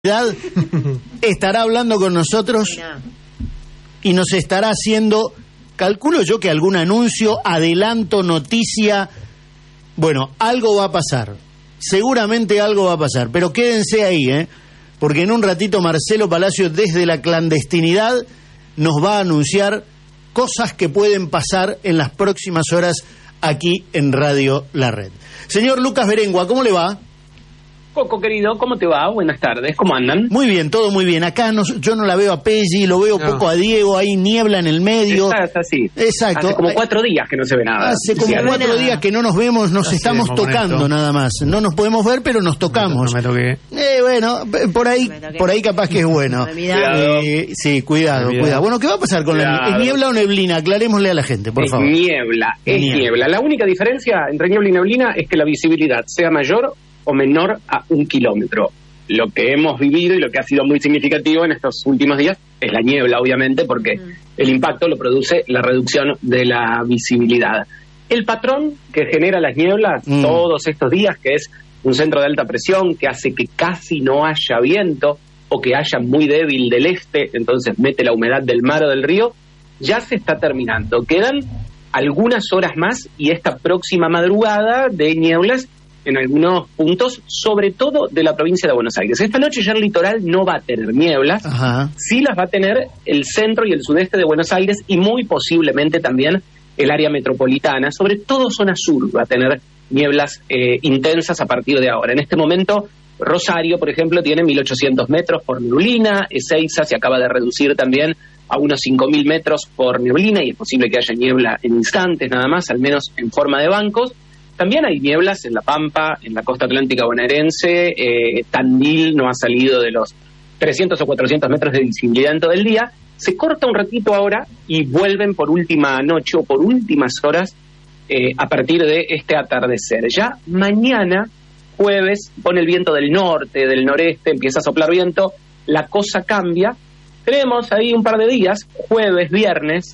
estará hablando con nosotros y nos estará haciendo, calculo yo que algún anuncio, adelanto, noticia. Bueno, algo va a pasar, seguramente algo va a pasar, pero quédense ahí, porque en un ratito Marcelo Palacio desde la clandestinidad nos va a anunciar cosas que pueden pasar en las próximas horas aquí en Radio La Red. Señor Lucas Berengua, ¿cómo le va? Coco, querido, ¿cómo te va? Buenas tardes, ¿cómo andan? Muy bien, todo muy bien. Acá yo no la veo a Pelli, lo veo poco a Diego, hay niebla en el medio. Está así. Exacto. Hace como 4 días que no se ve nada. Hace como 4 días que no nos vemos, nos estamos tocando nada más. No nos podemos ver, pero nos tocamos. No me toqué. Bueno, por ahí capaz que es bueno. Sí, cuidado. Bueno, ¿qué va a pasar con la niebla o neblina? Aclarémosle a la gente, por favor. Es niebla. La única diferencia entre niebla y neblina es que la visibilidad sea mayor o menor a 1 kilómetro. Lo que hemos vivido y lo que ha sido muy significativo en estos últimos días es la niebla, obviamente, porque el impacto lo produce la reducción de la visibilidad. El patrón que genera las nieblas todos estos días, que es un centro de alta presión que hace que casi no haya viento o que haya muy débil del este, entonces mete la humedad del mar o del río, ya se está terminando. Quedan algunas horas más y esta próxima madrugada de nieblas en algunos puntos, sobre todo de la provincia de Buenos Aires. Esta noche ya el litoral no va a tener nieblas, sí las va a tener el centro y el sudeste de Buenos Aires y muy posiblemente también el área metropolitana, sobre todo zona sur va a tener nieblas intensas a partir de ahora. En este momento, Rosario, por ejemplo, tiene 1.800 metros por neblina, Ezeiza se acaba de reducir también a unos 5.000 metros por neblina y es posible que haya niebla en instantes nada más, al menos en forma de bancos. También hay nieblas en La Pampa, en la costa atlántica bonaerense. Tandil no ha salido de los 300 o 400 metros de visibilidad en todo el día. Se corta un ratito ahora y vuelven por última noche o por últimas horas a partir de este atardecer. Ya mañana, jueves, pone el viento del norte, del noreste, empieza a soplar viento, la cosa cambia. Tenemos ahí un par de días, jueves, viernes,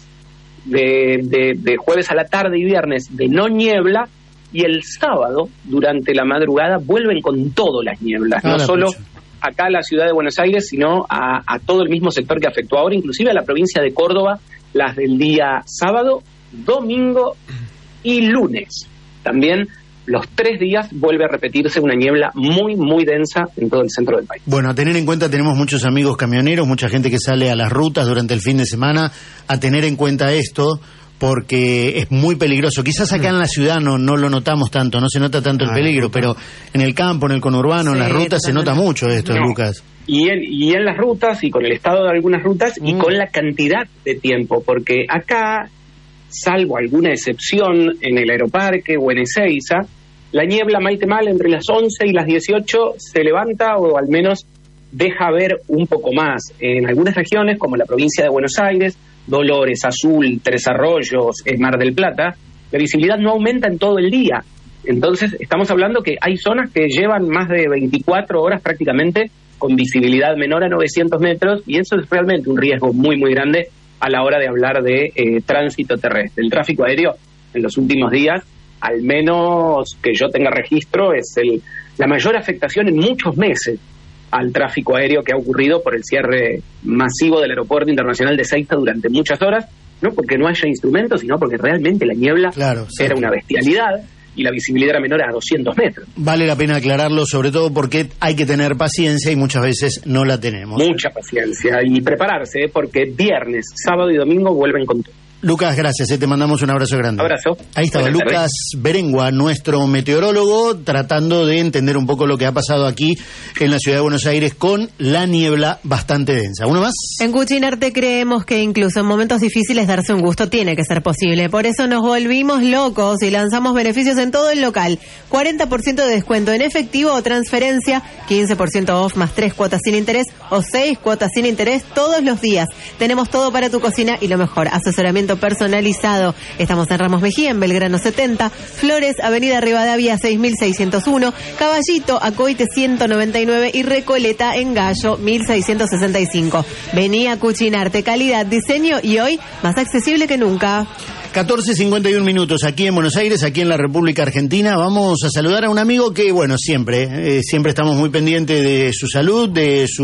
de jueves a la tarde y viernes de no niebla. Y el sábado, durante la madrugada, vuelven con todo las nieblas, no solo acá a la ciudad de Buenos Aires, sino a todo el mismo sector que afectó ahora, inclusive a la provincia de Córdoba, las del día sábado, domingo y lunes. También los 3 días vuelve a repetirse una niebla muy, muy densa en todo el centro del país. Bueno, a tener en cuenta, tenemos muchos amigos camioneros, mucha gente que sale a las rutas durante el fin de semana, a tener en cuenta esto, porque es muy peligroso. Quizás acá en la ciudad no lo notamos tanto, no se nota tanto el peligro, pero en el campo, en el conurbano, en las rutas se nota mucho esto, Lucas. Y en las rutas, y con el estado de algunas rutas, y con la cantidad de tiempo, porque acá, salvo alguna excepción en el Aeroparque o en Ezeiza, la niebla Maite-Mal entre las 11 y las 18 se levanta o al menos deja ver un poco más. En algunas regiones, como la provincia de Buenos Aires, Dolores, Azul, Tres Arroyos, Mar del Plata, la visibilidad no aumenta en todo el día. Entonces estamos hablando que hay zonas que llevan más de 24 horas prácticamente con visibilidad menor a 900 metros y eso es realmente un riesgo muy muy grande a la hora de hablar de tránsito terrestre. El tráfico aéreo en los últimos días, al menos que yo tenga registro, es la mayor afectación en muchos meses al tráfico aéreo que ha ocurrido por el cierre masivo del aeropuerto internacional de Ezeiza durante muchas horas, no porque no haya instrumentos, sino porque realmente la niebla era una bestialidad y la visibilidad era menor a 200 metros. Vale la pena aclararlo, sobre todo porque hay que tener paciencia y muchas veces no la tenemos. Mucha paciencia y prepararse, porque viernes, sábado y domingo vuelven con todo. Lucas, gracias, te mandamos un abrazo grande. Abrazo. Ahí estaba Lucas Berengua, nuestro meteorólogo, tratando de entender un poco lo que ha pasado aquí en la ciudad de Buenos Aires con la niebla bastante densa. ¿Uno más? En Cuchinarte creemos que incluso en momentos difíciles darse un gusto tiene que ser posible. Por eso nos volvimos locos y lanzamos beneficios en todo el local. 40% de descuento en efectivo o transferencia, 15% off más 3 cuotas sin interés o 6 cuotas sin interés todos los días. Tenemos todo para tu cocina y lo mejor, asesoramiento personalizado. Estamos en Ramos Mejía, en Belgrano 70, Flores, Avenida Rivadavia 6601, Caballito, Acoite 199 y Recoleta en Gallo 1665. Vení a Cuchinarte, calidad, diseño y hoy más accesible que nunca. 14:51 minutos aquí en Buenos Aires, aquí en la República Argentina. Vamos a saludar a un amigo que, bueno, siempre estamos muy pendientes de su salud, de su